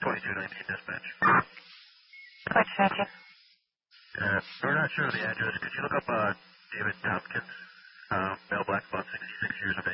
2219 dispatch. 2219. We're not sure of the address. Could you look up David Tompkins, male, black, about 66 years of